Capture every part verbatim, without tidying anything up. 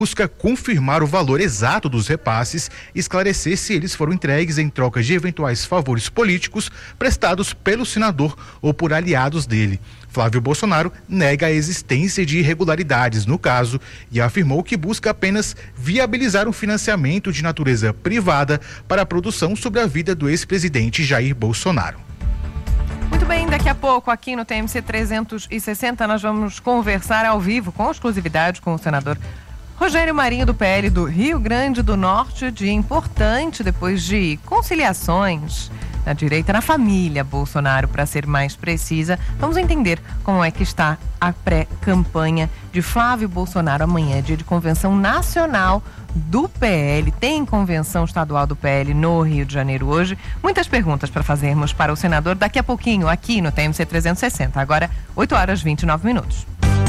busca confirmar o valor exato dos repasses e esclarecer se eles foram entregues em troca de eventuais favores políticos prestados pelo senador ou por aliados dele. Flávio Bolsonaro nega a existência de irregularidades no caso e afirmou que busca apenas viabilizar um financiamento de natureza privada para a produção sobre a vida do ex-presidente Jair Bolsonaro. Muito bem, daqui a pouco aqui no T M C trezentos e sessenta nós vamos conversar ao vivo com exclusividade com o senador Rogério Marinho do P L do Rio Grande do Norte, dia importante depois de conciliações na direita, na família Bolsonaro, para ser mais precisa. Vamos entender como é que está a pré-campanha de Flávio Bolsonaro. Amanhã é dia de convenção nacional do P L, tem convenção estadual do P L no Rio de Janeiro hoje. Muitas perguntas para fazermos para o senador daqui a pouquinho aqui no T M C trezentos e sessenta. Agora, oito horas e vinte e nove minutos.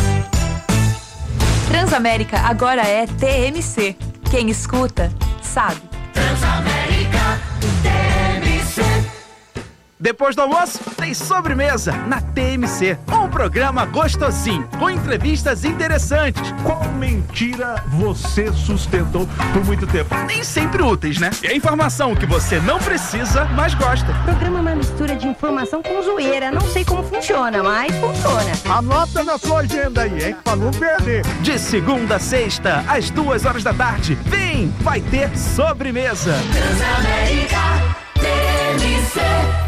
Transamérica agora é T M C. Quem escuta, sabe. Transamérica T M C. Depois do almoço, tem sobremesa na T M C. Um programa gostosinho, com entrevistas interessantes. Qual mentira você sustentou por muito tempo? Nem sempre úteis, né? É informação que você não precisa, mas gosta. O programa é uma mistura de informação com zoeira. Não sei como funciona, mas funciona. Anota na sua agenda aí, hein? Pra não perder. De segunda a sexta, às duas horas da tarde. Vem, vai ter sobremesa. Transamérica T M C.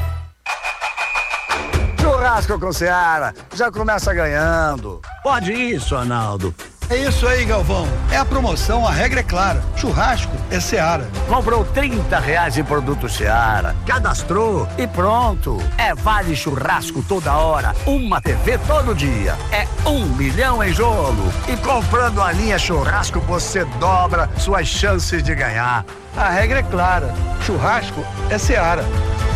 Churrasco com Seara, já começa ganhando. Pode isso, Arnaldo. É isso aí, Galvão. É a promoção, a regra é clara. Churrasco é Seara. Comprou trinta reais em produto Seara, cadastrou e pronto. É vale churrasco toda hora, uma T V todo dia. É um milhão em jogo. E comprando a linha churrasco, você dobra suas chances de ganhar. A regra é clara. Churrasco é Seara.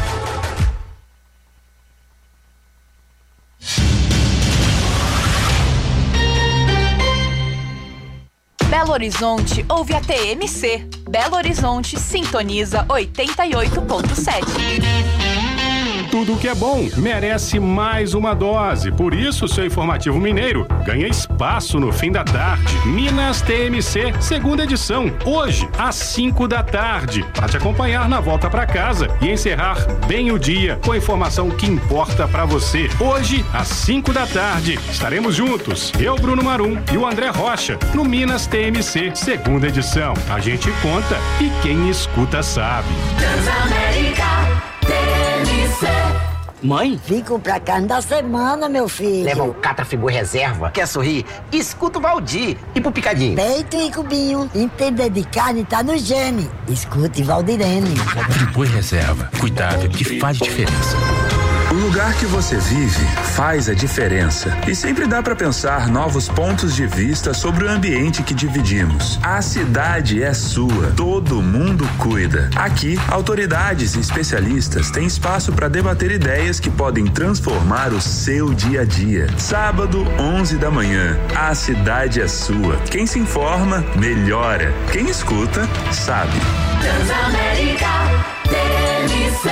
Belo Horizonte ouve a T M C. Belo Horizonte sintoniza oitenta e oito ponto sete. Tudo que é bom merece mais uma dose. Por isso, o seu informativo mineiro ganha espaço no fim da tarde. Minas T M C, segunda edição, hoje, às cinco da tarde. Para te acompanhar na volta para casa e encerrar bem o dia com a informação que importa para você. Hoje, às cinco da tarde, estaremos juntos. Eu, Bruno Marum e o André Rocha, no Minas T M C, segunda edição. A gente conta e quem escuta sabe. Transamérica T M C. Mãe? Vim comprar carne da semana, meu filho. Leva um Catrafigu reserva. Quer sorrir? Escuta o Valdir. E pro picadinho? Peito e cubinho. Entender de carne tá no gene. Escute Valdirene. Friboi reserva. Cuidado que faz diferença. O lugar que você vive faz a diferença. E sempre dá para pensar novos pontos de vista sobre o ambiente que dividimos. A cidade é sua. Todo mundo cuida. Aqui, autoridades e especialistas têm espaço para debater ideias que podem transformar o seu dia a dia. Sábado, onze da manhã. A cidade é sua. Quem se informa, melhora. Quem escuta, sabe. Transamérica T M C.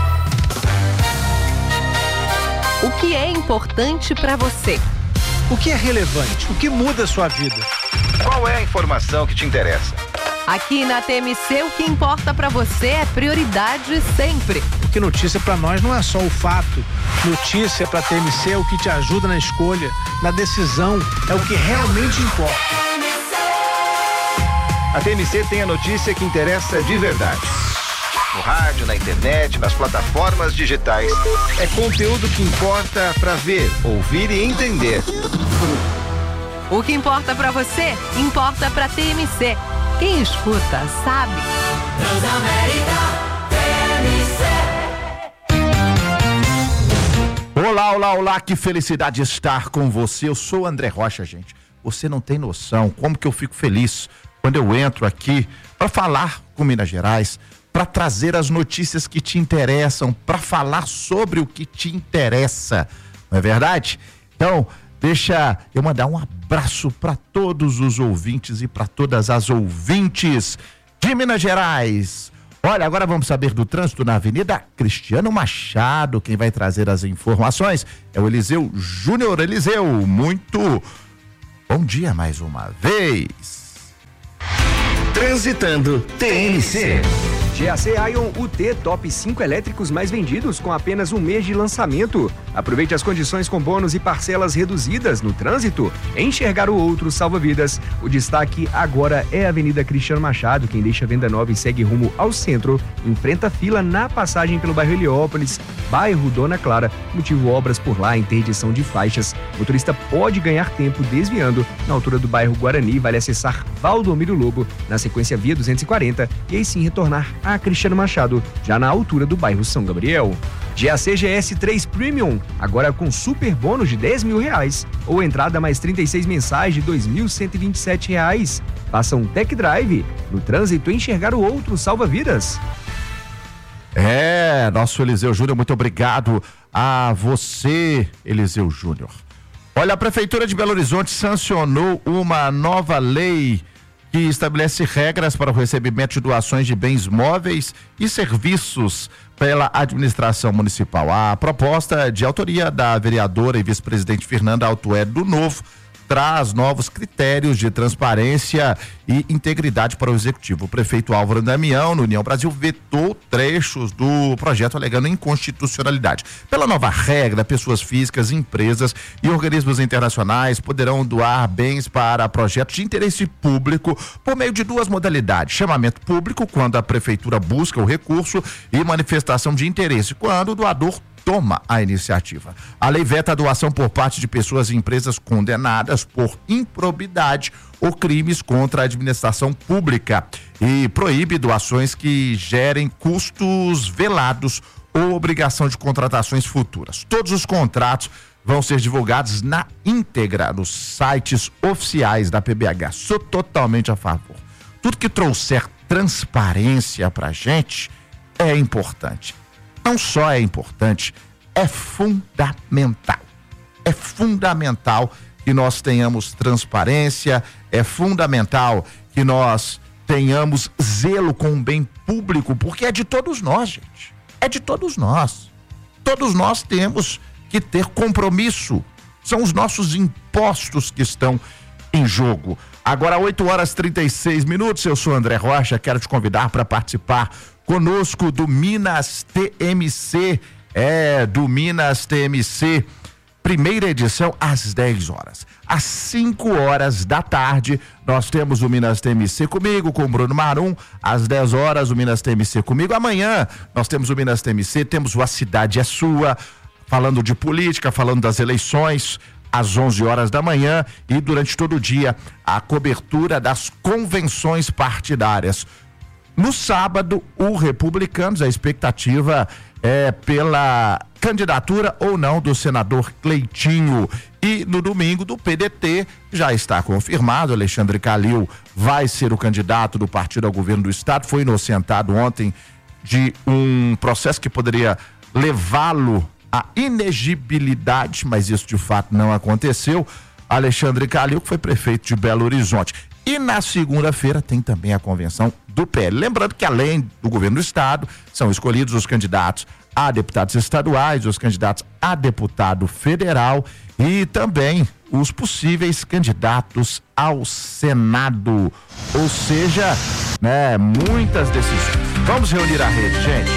O que é importante para você? O que é relevante? O que muda a sua vida? Qual é a informação que te interessa? Aqui na T M C, o que importa para você é prioridade sempre. Porque notícia para nós não é só o fato. Notícia para T M C é o que te ajuda na escolha, na decisão, é o que realmente importa. A T M C tem a notícia que interessa de verdade. No rádio, na internet, nas plataformas digitais. É conteúdo que importa para ver, ouvir e entender. O que importa para você, importa para T M C. Quem escuta, sabe. Transamérica T M C. Olá, olá, olá, que felicidade estar com você. Eu sou André Rocha, gente. Você não tem noção como que eu fico feliz quando eu entro aqui para falar com Minas Gerais, para trazer as notícias que te interessam, para falar sobre o que te interessa, não é verdade? Então, deixa eu mandar um abraço para todos os ouvintes e para todas as ouvintes de Minas Gerais. Olha, agora vamos saber do trânsito na Avenida Cristiano Machado. Quem vai trazer as informações é o Eliseu Júnior. Eliseu, muito bom dia mais uma vez. Transitando T N C. G A C Ion U T Top cinco elétricos mais vendidos com apenas um mês de lançamento. Aproveite as condições com bônus e parcelas reduzidas no trânsito. Enxergar o outro salva vidas. O destaque agora é a Avenida Cristiano Machado. Quem deixa a venda nova e segue rumo ao centro, enfrenta fila na passagem pelo bairro Heliópolis, bairro Dona Clara. Motivo obras por lá, interdição de faixas. O motorista pode ganhar tempo desviando. Na altura do bairro Guarani, vale acessar Valdomiro Lobo, na sequência via duzentos e quarenta, e aí sim retornar a Cristiano Machado, já na altura do bairro São Gabriel. G A C G S três Premium, agora com super bônus de dez mil reais, ou entrada mais trinta e seis mensais de dois mil cento e vinte e sete reais. Faça um tech drive. No trânsito, enxergar o outro salva vidas. É, nosso Eliseu Júnior, muito obrigado a você, Eliseu Júnior. Olha, a Prefeitura de Belo Horizonte sancionou uma nova lei que estabelece regras para o recebimento de doações de bens móveis e serviços pela administração municipal. A proposta, de autoria da vereadora e vice-presidente Fernanda Altué do Novo, traz novos critérios de transparência e integridade para o executivo. O prefeito Álvaro Damião, no União Brasil, vetou trechos do projeto alegando inconstitucionalidade. Pela nova regra, pessoas físicas, empresas e organismos internacionais poderão doar bens para projetos de interesse público por meio de duas modalidades: chamamento público, quando a prefeitura busca o recurso, e manifestação de interesse, quando o doador toma a iniciativa. A lei veta a doação por parte de pessoas e empresas condenadas por improbidade ou crimes contra a administração pública e proíbe doações que gerem custos velados ou obrigação de contratações futuras. Todos os contratos vão ser divulgados na íntegra nos sites oficiais da P B H. Sou totalmente a favor. Tudo que trouxer transparência pra gente é importante. Não só é importante, é fundamental. É fundamental que nós tenhamos transparência, é fundamental que nós tenhamos zelo com o bem público, porque é de todos nós, gente. É de todos nós. Todos nós temos que ter compromisso. São os nossos impostos que estão em jogo. Agora, oito horas e trinta e seis minutos, eu sou André Rocha, quero te convidar para participar conosco do Minas T M C, é, do Minas T M C, primeira edição às dez horas. Às cinco horas da tarde, nós temos o Minas T M C comigo, com o Bruno Marum. Às dez horas, o Minas T M C comigo. Amanhã, nós temos o Minas T M C, temos o A Cidade é Sua, falando de política, falando das eleições, às onze horas da manhã, e durante todo o dia, a cobertura das convenções partidárias. No sábado, o Republicanos, a expectativa é pela candidatura ou não do senador Cleitinho. E no domingo, do P D T, já está confirmado, Alexandre Calil vai ser o candidato do partido ao governo do estado. Foi inocentado ontem de um processo que poderia levá-lo à inegibilidade, mas isso de fato não aconteceu. Alexandre Calil, que foi prefeito de Belo Horizonte. E na segunda-feira tem também a convenção do P L. Lembrando que, além do governo do estado, são escolhidos os candidatos a deputados estaduais, os candidatos a deputado federal e também os possíveis candidatos ao Senado. Ou seja, né, muitas decisões. Vamos reunir a rede, gente.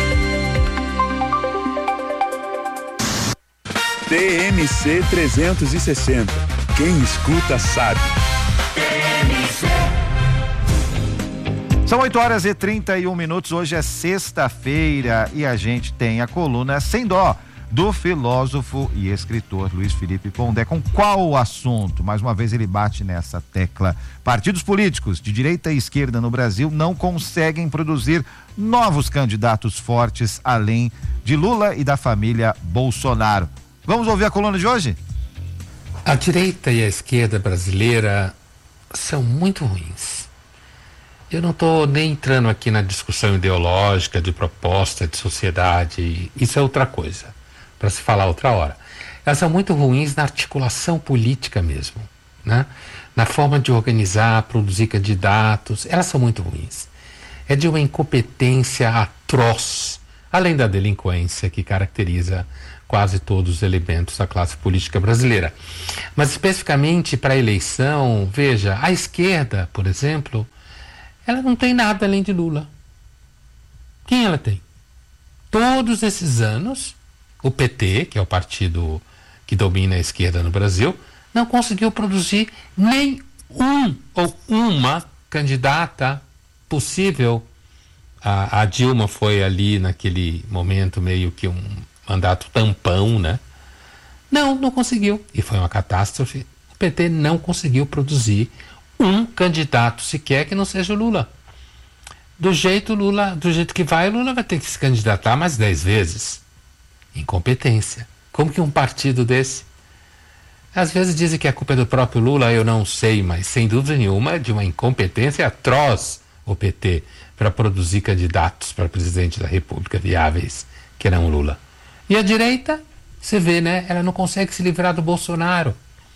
T M C trezentos e sessenta. Quem escuta sabe. São oito horas e trinta e um minutos, hoje é sexta-feira e a gente tem a coluna Sem Dó, do filósofo e escritor Luiz Felipe Pondé. Com qual assunto? Mais uma vez ele bate nessa tecla. Partidos políticos de direita e esquerda no Brasil não conseguem produzir novos candidatos fortes além de Lula e da família Bolsonaro. Vamos ouvir a coluna de hoje? A direita e a esquerda brasileira são muito ruins. Eu não estou nem entrando aqui na discussão ideológica, de proposta, de sociedade, isso é outra coisa, para se falar outra hora. Elas são muito ruins na articulação política mesmo, né? Na forma de organizar, produzir candidatos, elas são muito ruins. É de uma incompetência atroz, além da delinquência que caracteriza quase todos os elementos da classe política brasileira. Mas especificamente para a eleição, veja, a esquerda, por exemplo, ela não tem nada além de Lula. Quem ela tem? Todos esses anos, o P T, que é o partido que domina a esquerda no Brasil, não conseguiu produzir nem um ou uma candidata possível. A, a Dilma foi ali naquele momento meio que um mandato tampão, né? Não, não conseguiu. E foi uma catástrofe. O P T não conseguiu produzir um candidato sequer que não seja o Lula. Do jeito Lula, do jeito que vai, o Lula vai ter que se candidatar mais dez vezes. Incompetência. Como que um partido desse? Às vezes dizem que a culpa é do próprio Lula, eu não sei, mas sem dúvida nenhuma é de uma incompetência atroz o P T para produzir candidatos para presidente da República viáveis, que não Lula. E a direita, você vê, né? Ela não consegue se livrar do Bolsonaro.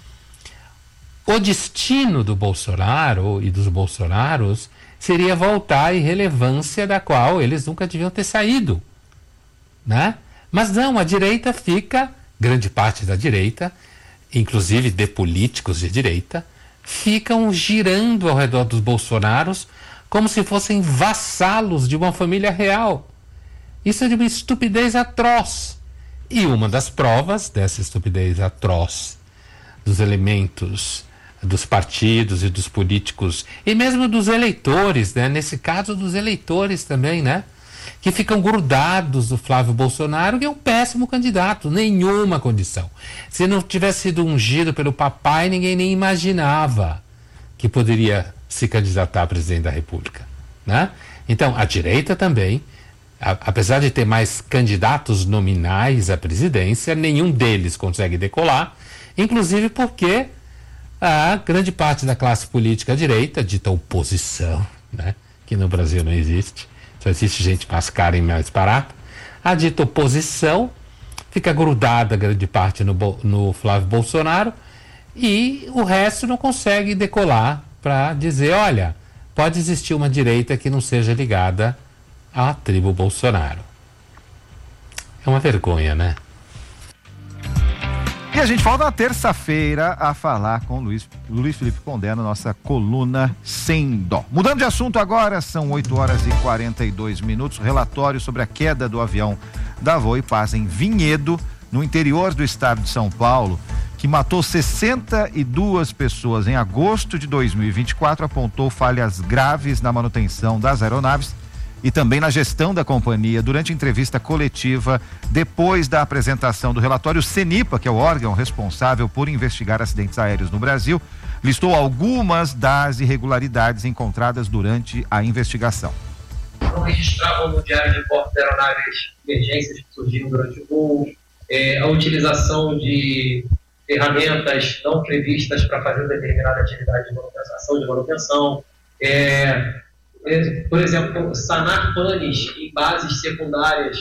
O destino do Bolsonaro e dos Bolsonaros seria voltar à irrelevância da qual eles nunca deviam ter saído, né? Mas não, a direita fica, grande parte da direita, inclusive de políticos de direita, ficam girando ao redor dos Bolsonaros como se fossem vassalos de uma família real. Isso é de uma estupidez atroz. E uma das provas dessa estupidez atroz, dos elementos dos partidos e dos políticos, e mesmo dos eleitores, né? Nesse caso dos eleitores também, né? Que ficam grudados do Flávio Bolsonaro, que é um péssimo candidato, nenhuma condição. Se não tivesse sido ungido pelo papai, ninguém nem imaginava que poderia se candidatar a presidente da República, né? Então, a direita também, a, apesar de ter mais candidatos nominais à presidência, nenhum deles consegue decolar, inclusive porque a grande parte da classe política à direita, dita oposição, né? Que no Brasil não existe, só existe gente mais cara e mais barata, a dita oposição fica grudada grande parte no, no Flávio Bolsonaro e o resto não consegue decolar para dizer, olha, pode existir uma direita que não seja ligada à tribo Bolsonaro. É uma vergonha, né? E a gente volta na terça-feira a falar com o Luiz, Luiz Felipe Pondé na nossa coluna Sem Dó. Mudando de assunto agora, são oito horas e quarenta e dois minutos. Relatório sobre a queda do avião da Voipaz em Vinhedo, no interior do estado de São Paulo, que matou sessenta e duas pessoas em agosto de dois mil e vinte e quatro, apontou falhas graves na manutenção das aeronaves e também na gestão da companhia. Durante a entrevista coletiva, depois da apresentação do relatório, o CENIPA, que é o órgão responsável por investigar acidentes aéreos no Brasil, listou algumas das irregularidades encontradas durante a investigação. Não registravam no diário de bordo da aeronave emergências que surgiram durante o voo, é, a utilização de ferramentas não previstas para fazer determinada atividade de manutenção, de manutenção, é, por exemplo, sanar panes em bases secundárias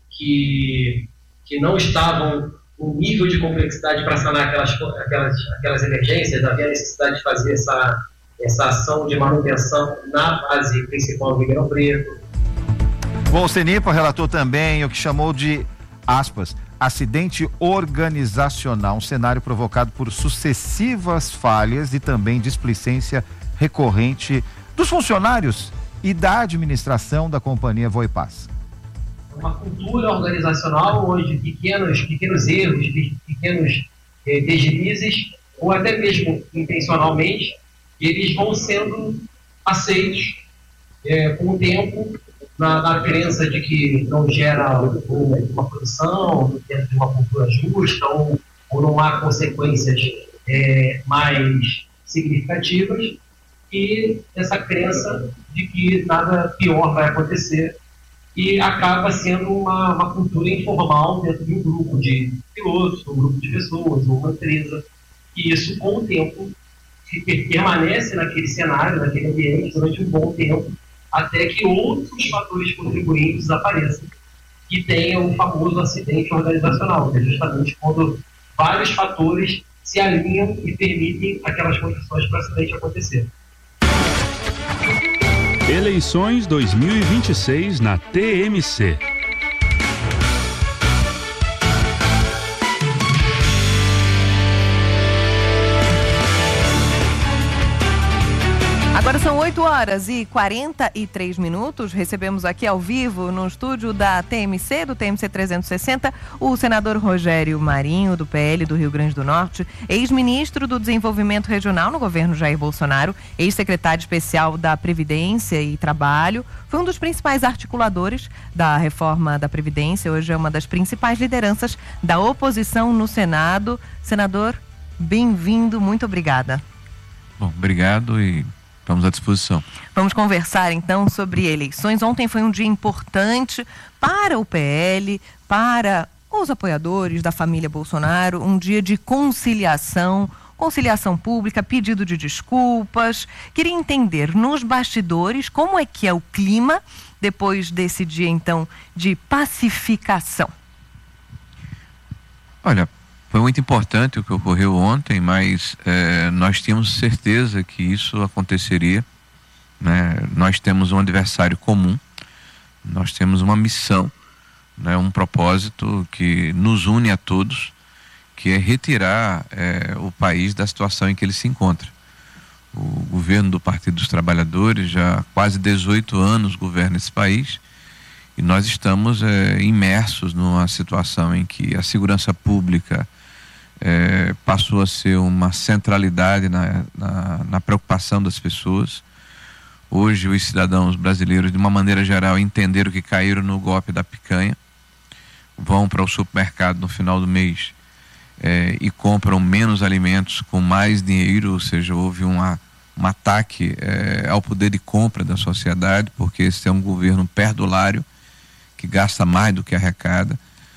que, que não estavam no nível de complexidade para sanar aquelas, aquelas, aquelas emergências. Havia necessidade de fazer essa, essa ação de manutenção na base principal do Ribeirão Preto. Bom, o CENIPA relatou também o que chamou de, aspas, acidente organizacional, um cenário provocado por sucessivas falhas e também displicência recorrente dos funcionários e da administração da companhia Voipaz. Uma cultura organizacional onde pequenos, pequenos erros, pequenos eh, deslizes, ou até mesmo intencionalmente, eles vão sendo aceitos eh, com o tempo, na, na crença de que não gera uma produção dentro de uma cultura justa, ou, ou não há consequências eh, mais significativas, e essa crença de que nada pior vai acontecer, e acaba sendo uma, uma cultura informal dentro de um grupo de pilotos, um grupo de pessoas, uma empresa, e isso com o tempo permanece naquele cenário, naquele ambiente durante um bom tempo, até que outros fatores contribuintes apareçam e tenha o famoso acidente organizacional, que é justamente quando vários fatores se alinham e permitem aquelas condições para o acidente acontecer. Eleições dois mil e vinte e seis na T M C. Agora Agora são oito horas e quarenta e três minutos. Recebemos aqui ao vivo no estúdio da T M C, do T M C trezentos e sessenta, o senador Rogério Marinho, do P L do Rio Grande do Norte, ex-ministro do Desenvolvimento Regional no governo Jair Bolsonaro, ex-secretário especial da Previdência e Trabalho, foi um dos principais articuladores da reforma da Previdência, hoje é uma das principais lideranças da oposição no Senado. Senador, bem-vindo, muito obrigada. Bom, obrigado e estamos à disposição. Vamos conversar então sobre eleições. Ontem foi um dia importante para o P L, para os apoiadores da família Bolsonaro, um dia de conciliação, conciliação pública, pedido de desculpas. Queria entender nos bastidores como é que é o clima depois desse dia então de pacificação. Olha, foi muito importante o que ocorreu ontem, mas eh, nós tínhamos certeza que isso aconteceria, né? Nós temos um adversário comum, nós temos uma missão, né? Um propósito que nos une a todos, que é retirar eh, o país da situação em que ele se encontra. O governo do Partido dos Trabalhadores já há quase dezoito anos governa esse país e nós estamos eh, imersos numa situação em que a segurança pública É, passou a ser uma centralidade na, na, na preocupação das pessoas. Hoje os cidadãos brasileiros, de uma maneira geral, entenderam que caíram no golpe da picanha, vão para o supermercado no final do mês é, e compram menos alimentos com mais dinheiro, ou seja, houve uma, um ataque é, ao poder de compra da sociedade, porque esse é um governo perdulário que gasta mais do que arrecada.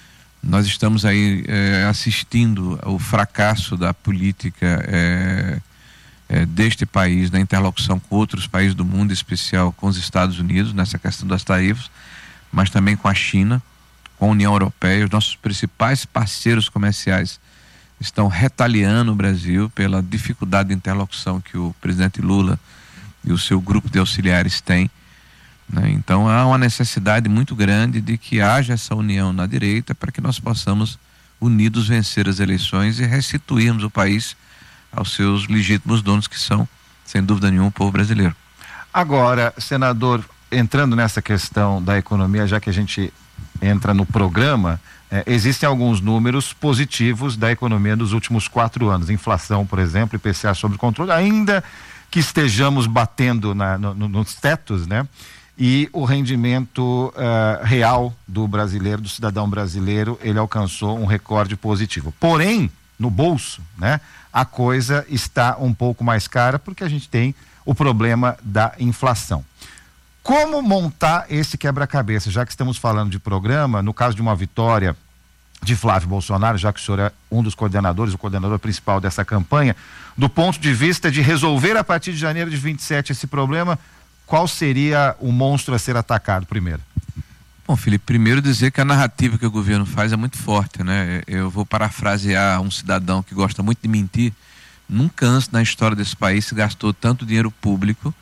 Nós estamos aí é, assistindo ao fracasso da política é, é, deste país, na interlocução com outros países do mundo, em especial com os Estados Unidos, nessa questão das tarifas, mas também com a China, com a União Europeia. Os nossos principais parceiros comerciais estão retaliando o Brasil pela dificuldade de interlocução que o presidente Lula e o seu grupo de auxiliares têm. Né? Então há uma necessidade muito grande de que haja essa união na direita para que nós possamos unidos vencer as eleições e restituirmos o país aos seus legítimos donos, que são, sem dúvida nenhuma, o povo brasileiro. Agora, senador, entrando nessa questão da economia, já que a gente entra no programa, eh, existem alguns números positivos da economia dos últimos quatro anos. Inflação, por exemplo, I P C A sob controle, ainda que estejamos batendo na, no, no, nos tetos, né? E o rendimento uh, real do brasileiro, do cidadão brasileiro, ele alcançou um recorde positivo. Porém, no bolso, né, a coisa está um pouco mais cara porque a gente tem o problema da inflação. Como montar esse quebra-cabeça? Já que estamos falando de programa, no caso de uma vitória de Flávio Bolsonaro, já que o senhor é um dos coordenadores, o coordenador principal dessa campanha, do ponto de vista de resolver a partir de janeiro de vinte e sete esse problema, qual seria o monstro a ser atacado primeiro? Bom, Felipe, primeiro dizer que a narrativa que o governo faz é muito forte, né? Eu vou parafrasear um cidadão que gosta muito de mentir. Nunca antes na história desse país se gastou tanto dinheiro público,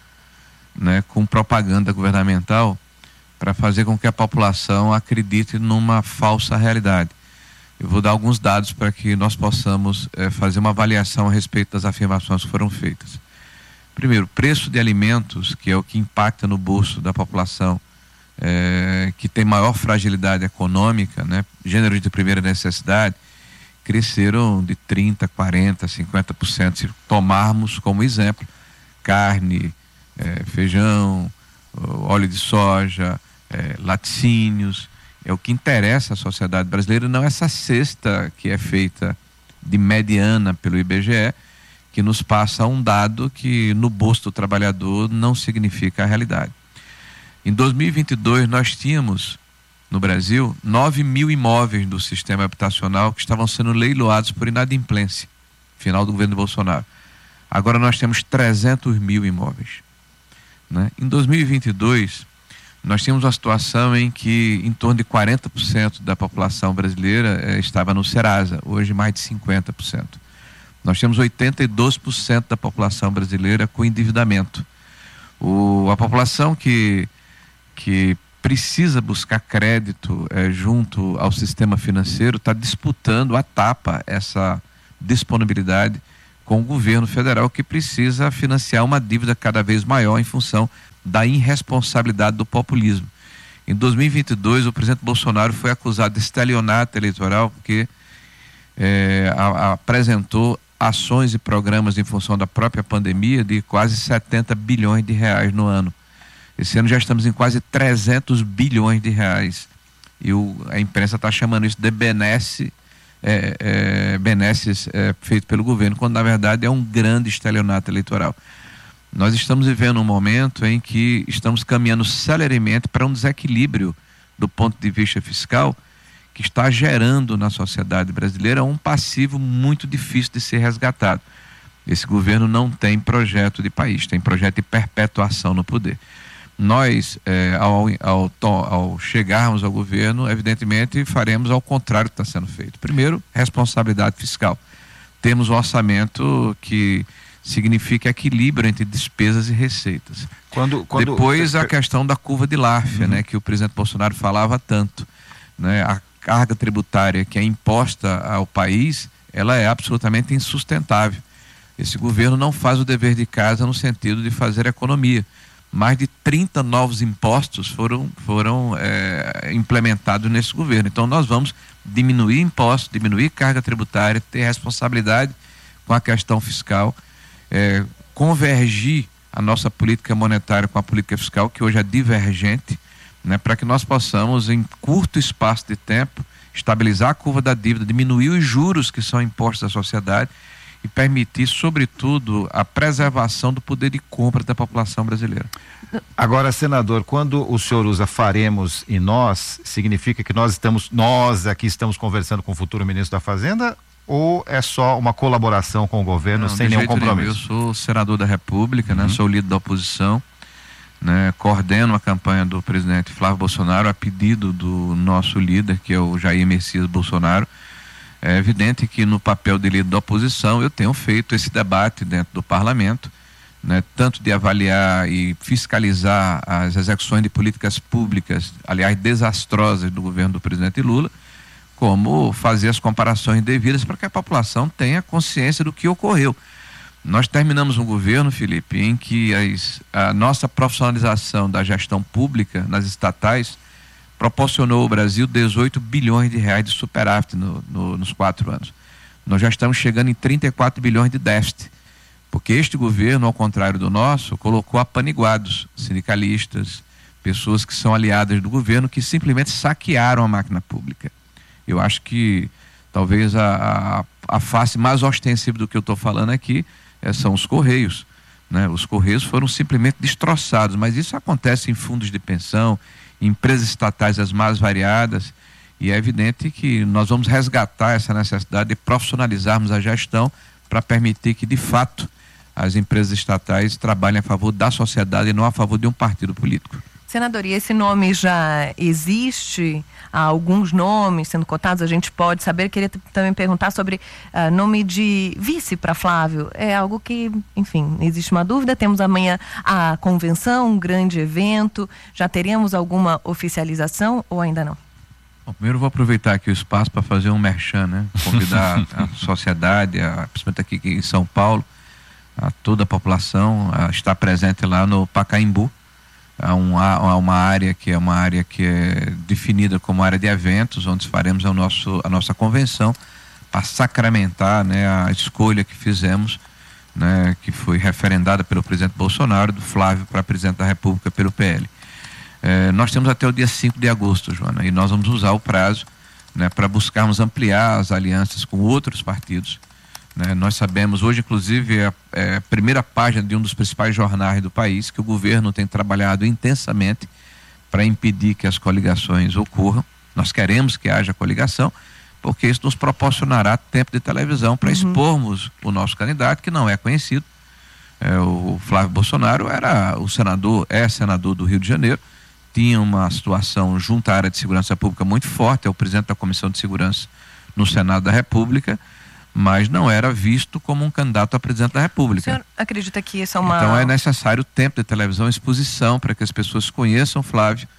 né, com propaganda governamental para fazer com que a população acredite numa falsa realidade. Eu vou dar alguns dados para que nós possamos eh, fazer uma avaliação a respeito das afirmações que foram feitas. Primeiro, preço de alimentos, que é o que impacta no bolso da população, é, que tem maior fragilidade econômica, né, gêneros de primeira necessidade, cresceram de trinta por cento, quarenta por cento, cinquenta por cento, se tomarmos como exemplo carne, é, feijão, óleo de soja, é, laticínios. É o que interessa à sociedade brasileira, não essa cesta que é feita de mediana pelo I B G E, que nos passa um dado que no bolso do trabalhador não significa a realidade. Em dois mil e vinte e dois nós tínhamos no Brasil nove mil imóveis do sistema habitacional que estavam sendo leiloados por inadimplência, final do governo Bolsonaro. Agora nós temos trezentos mil imóveis, né? Em dois mil e vinte e dois nós tínhamos uma situação em que em torno de quarenta por cento da população brasileira eh, estava no Serasa, hoje mais de cinquenta por cento. Nós temos oitenta e dois por cento da população brasileira com endividamento. O, a população que, que precisa buscar crédito eh, junto ao sistema financeiro está disputando a tapa essa disponibilidade com com o governo federal, que precisa financiar uma dívida cada vez maior em função da irresponsabilidade do populismo. Em dois mil e vinte e dois, o presidente Bolsonaro foi acusado de estelionato eleitoral porque é, a, a, apresentou ações e programas em função da própria pandemia de quase setenta bilhões de reais no ano. Esse ano já estamos em quase trezentos bilhões de reais. E o, a imprensa está chamando isso de benesse, é, é, benesses é, feito pelo governo, quando na verdade é um grande estelionato eleitoral. Nós estamos vivendo um momento em que estamos caminhando celeremente para um desequilíbrio do ponto de vista fiscal, que está gerando na sociedade brasileira um passivo muito difícil de ser resgatado. Esse governo não tem projeto de país, tem projeto de perpetuação no poder. Nós, eh, ao, ao, ao chegarmos ao governo, evidentemente faremos ao contrário do que está sendo feito. Primeiro, responsabilidade fiscal. Temos um orçamento que significa equilíbrio entre despesas e receitas. Quando, quando... Depois a questão da curva de Laffer, uhum. né, que o presidente Bolsonaro falava tanto, né, a carga tributária que é imposta ao país, ela é absolutamente insustentável. Esse governo não faz o dever de casa no sentido de fazer economia. Mais de trinta novos impostos foram, foram é, implementados nesse governo. Então nós vamos diminuir impostos, diminuir carga tributária, ter responsabilidade com a questão fiscal, é, convergir a nossa política monetária com a política fiscal, que hoje é divergente, né, para que nós possamos, em curto espaço de tempo, estabilizar a curva da dívida, diminuir os juros que são impostos à sociedade e permitir, sobretudo, a preservação do poder de compra da população brasileira. Agora, senador, quando o senhor usa faremos e nós, significa que nós estamos, nós aqui estamos conversando com o futuro ministro da Fazenda, ou é só uma colaboração com o governo Não, sem nenhum compromisso? Nenhum. Eu sou senador da República, né? Uhum. Sou líder da oposição, né? Coordeno a campanha do presidente Flávio Bolsonaro a pedido do nosso líder, que é o Jair Messias Bolsonaro. É evidente que no papel de líder da oposição eu tenho feito esse debate dentro do parlamento, né? Tanto de avaliar e fiscalizar as execuções de políticas públicas, aliás, desastrosas do governo do presidente Lula, como fazer as comparações devidas para que a população tenha consciência do que ocorreu. Nós terminamos um governo, Felipe, em que as, a nossa profissionalização da gestão pública nas estatais proporcionou ao Brasil dezoito bilhões de reais de superávit no, no, nos quatro anos. Nós já estamos chegando em trinta e quatro bilhões de déficit, porque este governo, ao contrário do nosso, colocou apaniguados, sindicalistas, pessoas que são aliadas do governo, que simplesmente saquearam a máquina pública. Eu acho que talvez a, a, a face mais ostensiva do que eu estou falando aqui é, são os Correios, né? Os Correios foram simplesmente destroçados, mas isso acontece em fundos de pensão, em empresas estatais as mais variadas, e é evidente que nós vamos resgatar essa necessidade de profissionalizarmos a gestão para permitir que, de fato, as empresas estatais trabalhem a favor da sociedade e não a favor de um partido político. Senador, e esse nome já existe? Há alguns nomes sendo cotados, a gente pode saber. Queria também perguntar sobre uh, nome de vice para Flávio. É algo que, enfim, existe uma dúvida. Temos amanhã a convenção, um grande evento. Já teremos alguma oficialização ou ainda não? Bom, primeiro eu vou aproveitar aqui o espaço para fazer um merchan, né? Convidar a sociedade, a, principalmente aqui em São Paulo, a toda a população a estar presente lá no Pacaembu. Há uma, uma área que é uma área que é definida como área de eventos, onde faremos a, nosso, a nossa convenção para sacramentar, né, a escolha que fizemos, né, que foi referendada pelo presidente Bolsonaro, do Flávio para presidente da República pelo P L. É, nós temos até o dia cinco de agosto, Joana, e nós vamos usar o prazo, né, para buscarmos ampliar as alianças com outros partidos. Né? Nós sabemos, hoje inclusive é a, é a primeira página de um dos principais jornais do país, que o governo tem trabalhado intensamente para impedir que as coligações ocorram. Nós queremos que haja coligação, porque isso nos proporcionará tempo de televisão para uhum. expormos o nosso candidato, que não é conhecido. É, o Flávio Bolsonaro era o senador, é senador do Rio de Janeiro, tinha uma situação junto à área de segurança pública muito forte, é o presidente da Comissão de Segurança no Senado da República, mas não era visto como um candidato a presidente da República. O senhor acredita que isso é uma... Então é necessário tempo de televisão, exposição, para que as pessoas conheçam o Flávio,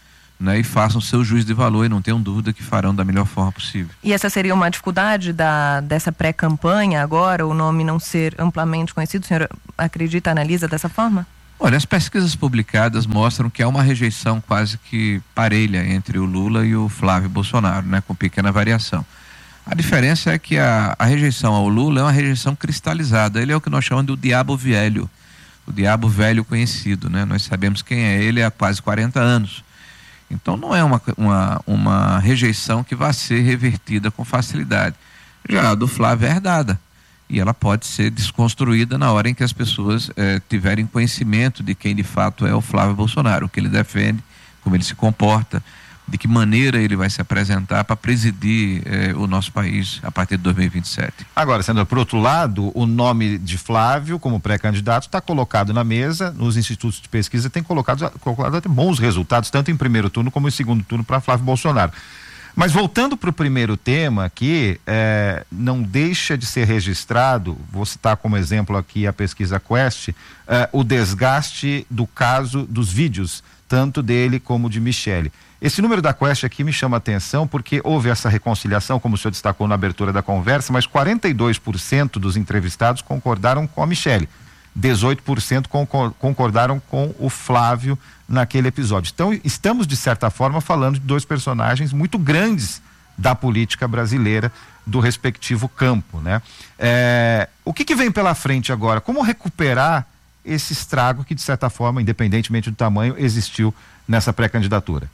né, e façam seu juízo de valor e não tenham dúvida que farão da melhor forma possível. E essa seria uma dificuldade da, dessa pré-campanha agora, o nome não ser amplamente conhecido? O senhor acredita, analisa dessa forma? Olha, as pesquisas publicadas mostram que há uma rejeição quase que parelha entre o Lula e o Flávio Bolsonaro, né, com pequena variação. A diferença é que a, a rejeição ao Lula é uma rejeição cristalizada. Ele é o que nós chamamos de o diabo velho, o diabo velho conhecido, né? Nós sabemos quem é ele há quase quarenta anos. Então não é uma, uma, uma rejeição que vai ser revertida com facilidade. Já a do Flávio é herdada. E ela pode ser desconstruída na hora em que as pessoas eh, tiverem conhecimento de quem de fato é o Flávio Bolsonaro, o que ele defende, como ele se comporta, de que maneira ele vai se apresentar para presidir eh, o nosso país a partir de dois mil e vinte e sete. Agora, sendo por outro lado, o nome de Flávio como pré-candidato está colocado na mesa, nos institutos de pesquisa tem colocado, colocado até bons resultados, tanto em primeiro turno como em segundo turno para Flávio Bolsonaro. Mas voltando para o primeiro tema aqui, é, não deixa de ser registrado, vou citar como exemplo aqui a pesquisa Quest, é, o desgaste do caso dos vídeos, tanto dele como de Michele. Esse número da Quest aqui me chama a atenção porque houve essa reconciliação, como o senhor destacou na abertura da conversa, mas quarenta e dois por cento dos entrevistados concordaram com a Michele, dezoito por cento concordaram com o Flávio naquele episódio. Então, estamos, de certa forma, falando de dois personagens muito grandes da política brasileira, do respectivo campo, né? É, o que que vem pela frente agora? Como recuperar esse estrago que, de certa forma, independentemente do tamanho, existiu nessa pré-candidatura?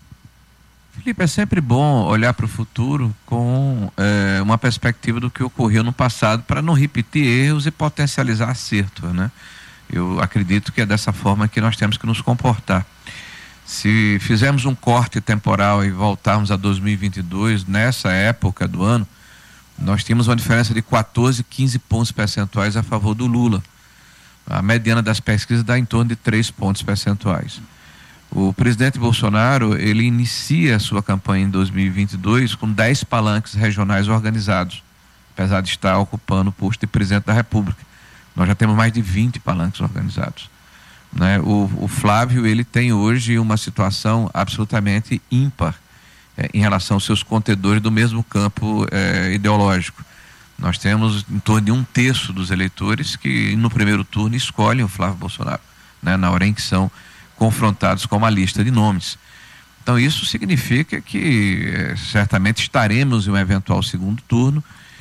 Felipe, é sempre bom olhar para o futuro com é, uma perspectiva do que ocorreu no passado para não repetir erros e potencializar acerto, né? Eu acredito que é dessa forma que nós temos que nos comportar. Se fizermos um corte temporal e voltarmos a dois mil e vinte e dois, nessa época do ano, nós tínhamos uma diferença de quatorze, quinze pontos percentuais a favor do Lula. A mediana das pesquisas dá em torno de três pontos percentuais. O presidente Bolsonaro, ele inicia a sua campanha em dois mil e vinte e dois com dez palanques regionais organizados, apesar de estar ocupando o posto de presidente da República. Nós já temos mais de vinte palanques organizados, né? O, o Flávio, ele tem hoje uma situação absolutamente ímpar é, em relação aos seus contendores do mesmo campo é, ideológico. Nós temos em torno de um terço dos eleitores que no primeiro turno escolhem o Flávio Bolsonaro, né? Na hora em que são confrontados com uma lista de nomes. Então isso significa que é, certamente estaremos em um eventual segundo turno.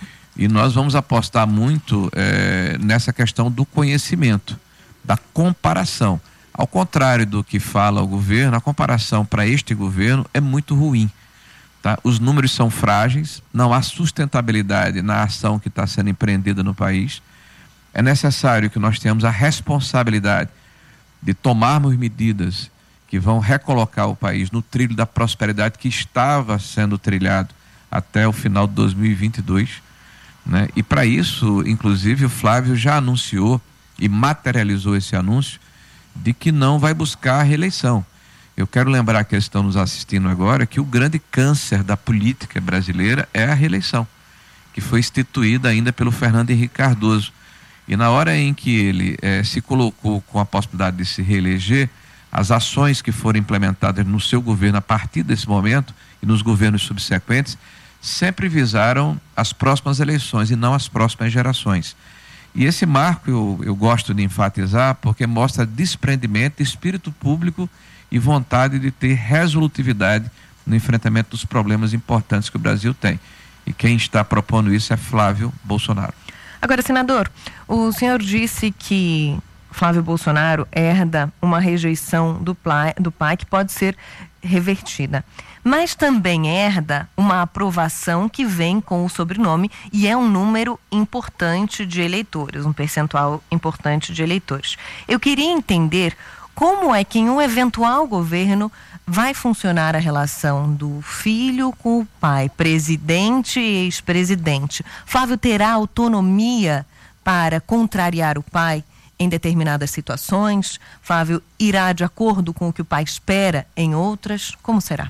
E nós vamos apostar muito eh, nessa questão do conhecimento, da comparação. Ao contrário do que fala o governo, a comparação para este governo é muito ruim. Tá? Os números são frágeis, não há sustentabilidade na ação que está sendo empreendida no país. É necessário que nós tenhamos a responsabilidade de tomarmos medidas que vão recolocar o país no trilho da prosperidade que estava sendo trilhado até o final de dois mil e vinte e dois. Né? E para isso, inclusive, o Flávio já anunciou e materializou esse anúncio de que não vai buscar a reeleição. Eu quero lembrar que eles estão nos assistindo agora que o grande câncer da política brasileira é a reeleição, que foi instituída ainda pelo Fernando Henrique Cardoso. E na hora em que ele eh, se colocou com a possibilidade de se reeleger, as ações que foram implementadas no seu governo a partir desse momento e nos governos subsequentes sempre visaram as próximas eleições e não as próximas gerações. E esse marco eu, eu gosto de enfatizar porque mostra desprendimento, espírito público e vontade de ter resolutividade no enfrentamento dos problemas importantes que o Brasil tem. E quem está propondo isso é Flávio Bolsonaro. Agora, senador, o senhor disse que Flávio Bolsonaro herda uma rejeição do, pla, do pai que pode ser revertida, mas também herda uma aprovação que vem com o sobrenome e é um número importante de eleitores, um percentual importante de eleitores. Eu queria entender como é que em um eventual governo vai funcionar a relação do filho com o pai, presidente e ex-presidente. Flávio terá autonomia para contrariar o pai em determinadas situações? Flávio irá de acordo com o que o pai espera em outras? Como será?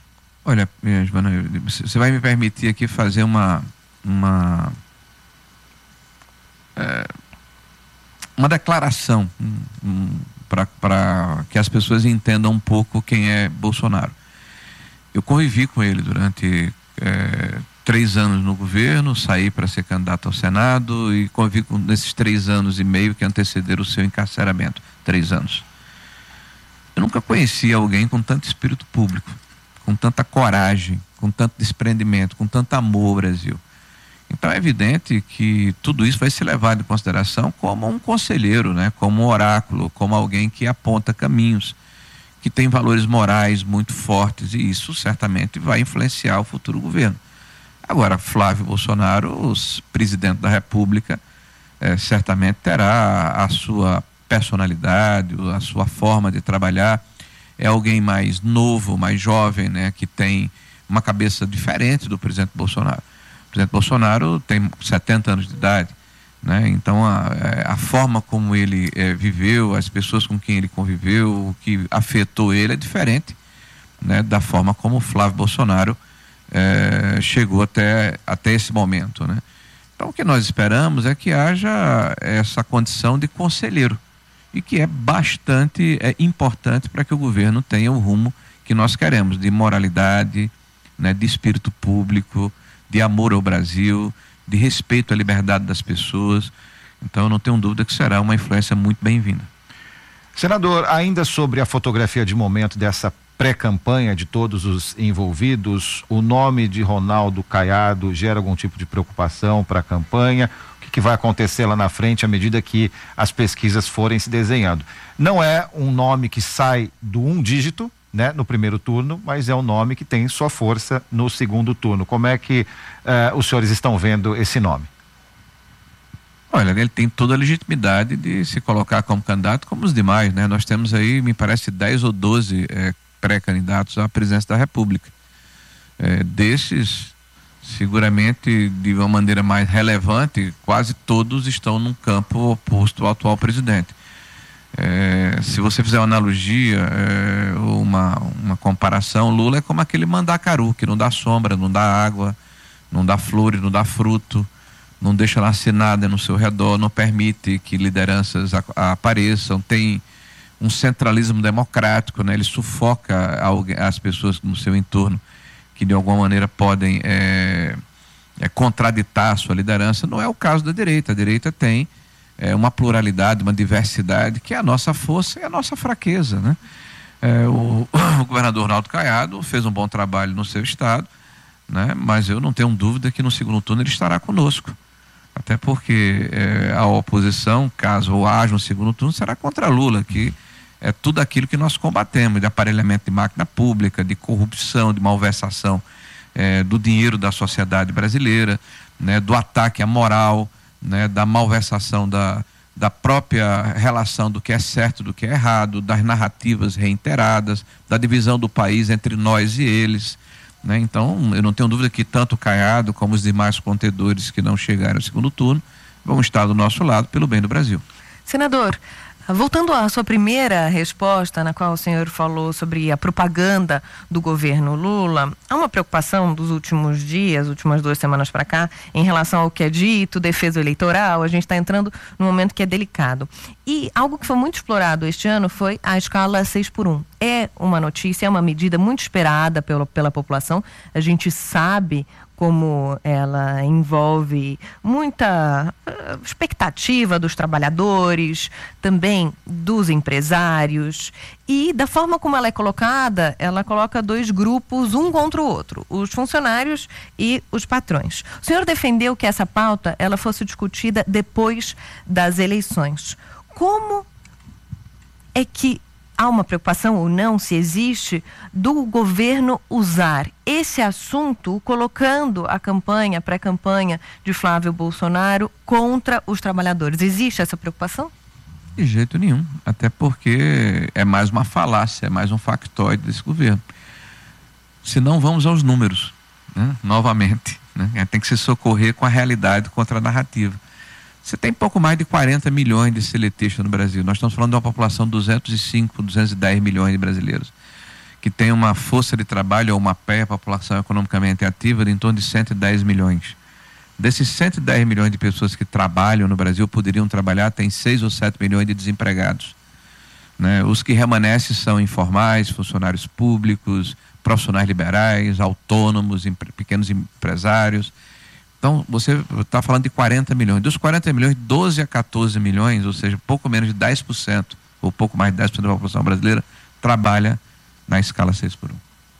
Olha, Giovana, você vai me permitir aqui fazer uma uma é, uma declaração um, um, para que as pessoas entendam um pouco quem é Bolsonaro. Eu convivi com ele durante é, três anos no governo, saí para ser candidato ao Senado e convivi com nesses três anos e meio que antecederam o seu encarceramento. Três anos. Eu nunca conheci alguém com tanto espírito público, com tanta coragem, com tanto desprendimento, com tanto amor ao Brasil. Então é evidente que tudo isso vai ser levado em consideração como um conselheiro, né? Como um oráculo, como alguém que aponta caminhos, que tem valores morais muito fortes, e isso certamente vai influenciar o futuro governo. Agora, Flávio Bolsonaro, o presidente da República, eh, certamente terá a sua personalidade, a sua forma de trabalhar. É alguém mais novo, mais jovem, né? Que tem uma cabeça diferente do presidente Bolsonaro. O presidente Bolsonaro tem setenta anos de idade, né? Então a, a forma como ele é, viveu, as pessoas com quem ele conviveu, o que afetou ele é diferente, né? Da forma como o Flávio Bolsonaro é, chegou até, até esse momento, né? Então o que nós esperamos é que haja essa condição de conselheiro, e que é bastante é, importante para que o governo tenha o rumo que nós queremos, de moralidade, né? De espírito público, de amor ao Brasil, de respeito à liberdade das pessoas. Então eu não tenho dúvida que será uma influência muito bem-vinda. Senador, ainda sobre a fotografia de momento dessa pré-campanha de todos os envolvidos, o nome de Ronaldo Caiado gera algum tipo de preocupação para a campanha? O que, que vai acontecer lá na frente à medida que as pesquisas forem se desenhando? Não é um nome que sai do um dígito, né, no primeiro turno, mas é um nome que tem sua força no segundo turno. Como é que uh, os senhores estão vendo esse nome? Olha, ele tem toda a legitimidade de se colocar como candidato, como os demais, né? Nós temos aí, me parece, dez ou doze eh, pré-candidatos à presidência da República. Eh, desses, seguramente, de uma maneira mais relevante, quase todos estão num campo oposto ao atual presidente. É, se você fizer uma analogia, é, uma, uma comparação, Lula é como aquele mandacaru que não dá sombra, não dá água, não dá flores, não dá fruto, não deixa nascer nada no seu redor, não permite que lideranças a, a apareçam, tem um centralismo democrático, né? Ele sufoca as pessoas no seu entorno que de alguma maneira podem é, é, contraditar a sua liderança. Não é o caso da direita. A direita tem É uma pluralidade, uma diversidade, que é a nossa força e a nossa fraqueza, né? É, o, o governador Ronaldo Caiado fez um bom trabalho no seu estado, né? Mas eu não tenho dúvida que no segundo turno ele estará conosco, até porque é, a oposição, caso haja um segundo turno, será contra Lula, que é tudo aquilo que nós combatemos, de aparelhamento de máquina pública, de corrupção, de malversação é, do dinheiro da sociedade brasileira, né? Do ataque à moral, né, da malversação da, da própria relação do que é certo do que é errado, das narrativas reiteradas, da divisão do país entre nós e eles, né? Então eu não tenho dúvida que tanto o Caiado como os demais contendores que não chegaram ao segundo turno vão estar do nosso lado pelo bem do Brasil. Senador, voltando à sua primeira resposta, na qual o senhor falou sobre a propaganda do governo Lula, há uma preocupação dos últimos dias, últimas duas semanas para cá, em relação ao que é dito, defesa eleitoral. A gente está entrando num momento que é delicado. E algo que foi muito explorado este ano foi a escala seis por um. É uma notícia, é uma medida muito esperada pela, pela população. A gente sabe como ela envolve muita uh, expectativa dos trabalhadores, também dos empresários, e da forma como ela é colocada, ela coloca dois grupos, um contra o outro, os funcionários e os patrões. O senhor defendeu que essa pauta ela fosse discutida depois das eleições. Como é que há uma preocupação ou não, se existe, do governo usar esse assunto colocando a campanha, a pré-campanha de Flávio Bolsonaro contra os trabalhadores? Existe essa preocupação? De jeito nenhum, até porque é mais uma falácia, é mais um factoide desse governo. Se não, vamos aos números, né? Novamente, né? Tem que se socorrer com a realidade contra a narrativa. Você tem pouco mais de quarenta milhões de seletistas no Brasil. Nós estamos falando de uma população de duzentos e cinco, duzentos e dez milhões de brasileiros, que tem uma força de trabalho ou uma P E A, população economicamente ativa, de em torno de cento e dez milhões. Desses cento e dez milhões de pessoas que trabalham no Brasil, poderiam trabalhar, tem seis ou sete milhões de desempregados, né? Os que remanescem são informais, funcionários públicos, profissionais liberais, autônomos, empre, pequenos empresários. Então, você está falando de quarenta milhões. Dos quarenta milhões, doze a quatorze milhões, ou seja, pouco menos de dez por cento, ou pouco mais de dez por cento da população brasileira, trabalha na escala seis por um.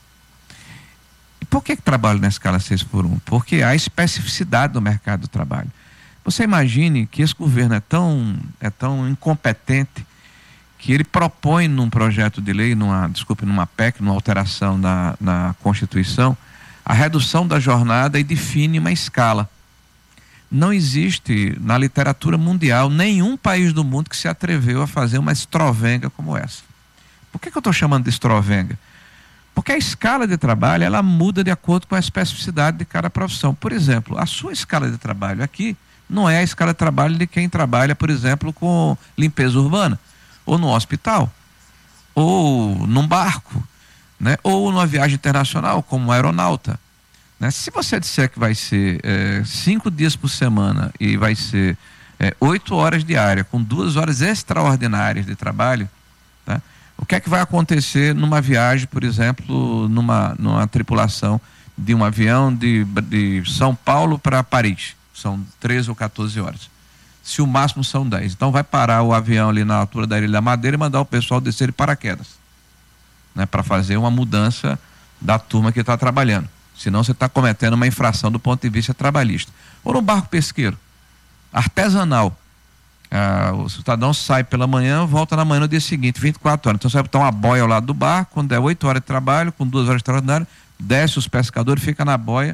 E por que, que trabalha na escala seis por um? Porque há especificidade do mercado do trabalho. Você imagine que esse governo é tão, é tão incompetente que ele propõe num projeto de lei, numa, desculpe, numa P E C, numa alteração na, na Constituição, a redução da jornada e define uma escala. Não existe na literatura mundial nenhum país do mundo que se atreveu a fazer uma estrovenga como essa. Por que, que eu estou chamando de estrovenga? Porque a escala de trabalho, ela muda de acordo com a especificidade de cada profissão. Por exemplo, a sua escala de trabalho aqui não é a escala de trabalho de quem trabalha, por exemplo, com limpeza urbana, ou no hospital, ou num barco, né? Ou numa viagem internacional, como um aeronauta. Né? Se você disser que vai ser é, cinco dias por semana e vai ser é, oito horas diárias, com duas horas extraordinárias de trabalho, tá? O que é que vai acontecer numa viagem, por exemplo, numa, numa tripulação de um avião de, de São Paulo para Paris? São treze ou quatorze horas. Se o máximo são dez. Então vai parar o avião ali na altura da Ilha da Madeira e mandar o pessoal descer de paraquedas, né, para fazer uma mudança da turma que está trabalhando. Senão você está cometendo uma infração do ponto de vista trabalhista. Ou no barco pesqueiro, artesanal. Ah, o cidadão sai pela manhã, volta na manhã no dia seguinte, vinte e quatro horas. Então você vai botar uma boia ao lado do barco, quando der oito horas de trabalho, com duas horas extraordinárias, desce os pescadores, fica na boia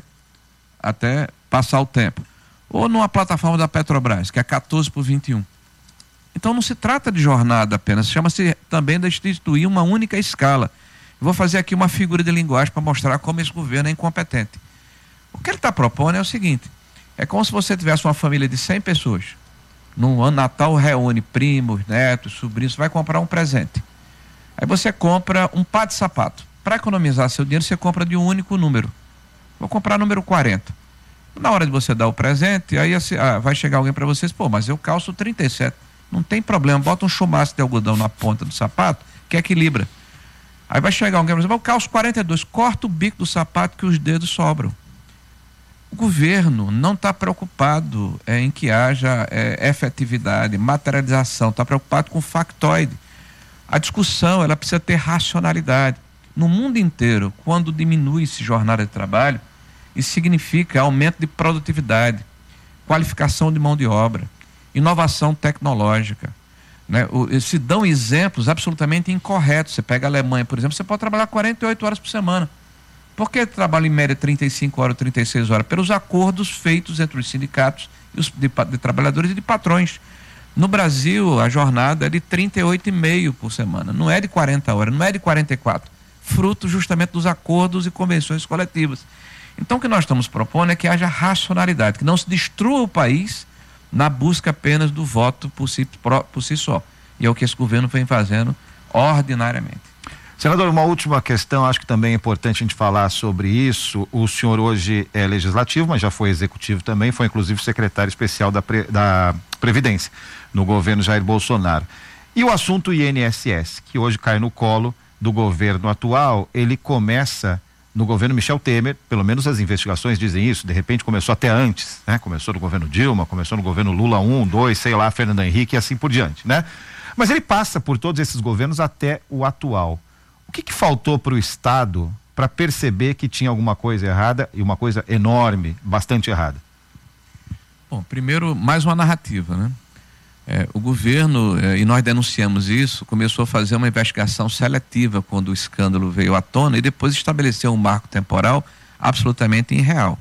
até passar o tempo. Ou numa plataforma da Petrobras, que é quatorze por vinte e um. Então não se trata de jornada apenas, chama-se também de instituir uma única escala. Eu vou fazer aqui uma figura de linguagem para mostrar como esse governo é incompetente. O que ele está propondo é o seguinte: é como se você tivesse uma família de cem pessoas. No ano Natal reúne primos, netos, sobrinhos, você vai comprar um presente. Aí você compra um par de sapato. Para economizar seu dinheiro, você compra de um único número. Vou comprar número quarenta. Na hora de você dar o presente, aí ah, vai chegar alguém para vocês, pô, mas eu calço trinta e sete. Não tem problema, bota um chumaço de algodão na ponta do sapato, que equilibra. Aí vai chegar alguém para vocês, eu calço quarenta e dois, corta o bico do sapato que os dedos sobram. O governo não está preocupado é, em que haja é, efetividade, materialização, está preocupado com factoide. A discussão, ela precisa ter racionalidade. No mundo inteiro, quando diminui-se jornada de trabalho, isso significa aumento de produtividade, qualificação de mão de obra, inovação tecnológica, né? O, se dão exemplos absolutamente incorretos. Você pega a Alemanha, por exemplo, você pode trabalhar quarenta e oito horas por semana. Por que trabalha em média trinta e cinco horas, trinta e seis horas? Pelos acordos feitos entre os sindicatos e os de, de trabalhadores e de patrões. No Brasil, a jornada é de trinta e oito e meio por semana, não é de quarenta horas, não é de quarenta e quatro, fruto justamente dos acordos e convenções coletivas. Então o que nós estamos propondo é que haja racionalidade, que não se destrua o país na busca apenas do voto por si, por si só. E é o que esse governo vem fazendo ordinariamente. Senador, uma última questão, acho que também é importante a gente falar sobre isso. O senhor hoje é legislativo, mas já foi executivo também, foi inclusive secretário especial da, Pre, da Previdência no governo Jair Bolsonaro. E o assunto I N S S, que hoje cai no colo do governo atual, ele começa no governo Michel Temer, pelo menos as investigações dizem isso, de repente começou até antes, né? Começou no governo Dilma, começou no governo Lula um, dois, sei lá, Fernando Henrique e assim por diante, né? Mas ele passa por todos esses governos até o atual. O que que faltou para o Estado para perceber que tinha alguma coisa errada, e uma coisa enorme, bastante errada? Bom, primeiro, mais uma narrativa, né? É, o governo, é, e nós denunciamos isso, começou a fazer uma investigação seletiva quando o escândalo veio à tona e depois estabeleceu um marco temporal absolutamente irreal.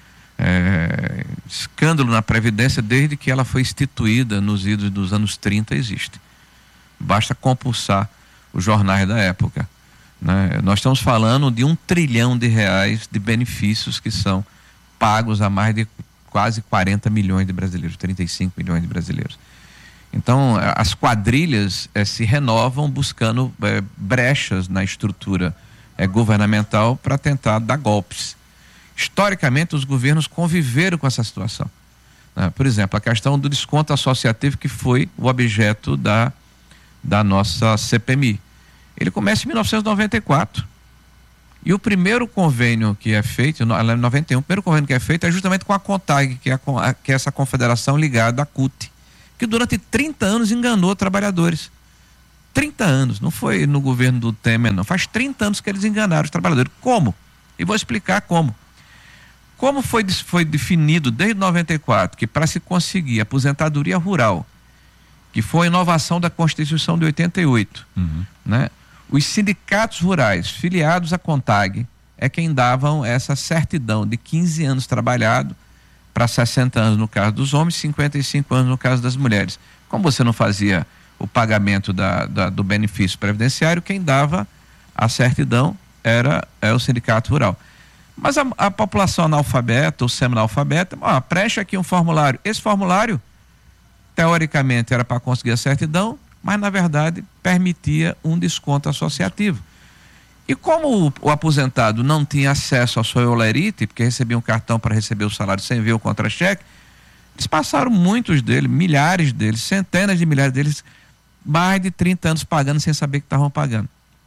É, escândalo na Previdência, desde que ela foi instituída nos idos dos anos trinta, existe. Basta compulsar os jornais da época, né? Nós estamos falando de um trilhão de reais de benefícios que são pagos a mais de quase quarenta milhões de brasileiros, trinta e cinco milhões de brasileiros. Então, as quadrilhas eh, se renovam buscando eh, brechas na estrutura eh, governamental para tentar dar golpes. Historicamente, os governos conviveram com essa situação. Né? Por exemplo, a questão do desconto associativo, que foi o objeto da, da nossa C P M I. Ele começa em mil novecentos e noventa e quatro. E o primeiro convênio que é feito, em noventa e um, o primeiro convênio que é feito é justamente com a CONTAG, que é, a, que é essa confederação ligada à C U T, que durante trinta anos enganou trabalhadores. trinta anos, não foi no governo do Temer, não. Faz trinta anos que eles enganaram os trabalhadores. Como? E vou explicar como. Como foi, foi definido desde noventa e quatro que para se conseguir aposentadoria rural, que foi a inovação da Constituição de oitenta e oito, uhum. né? Os sindicatos rurais filiados à CONTAG é quem davam essa certidão de quinze anos trabalhado para sessenta anos no caso dos homens, cinquenta e cinco anos no caso das mulheres. Como você não fazia o pagamento da, da, do benefício previdenciário, quem dava a certidão era, era o sindicato rural. Mas a, a população analfabeta ou semi-analfabeta, ah, preenche aqui um formulário. Esse formulário, teoricamente, era para conseguir a certidão, mas na verdade permitia um desconto associativo. E como o, o aposentado não tinha acesso ao seu Olerite, porque recebia um cartão para receber o salário sem ver o contra-cheque, eles passaram, muitos deles, milhares deles, centenas de milhares deles, mais de trinta anos pagando sem saber que estavam pagando.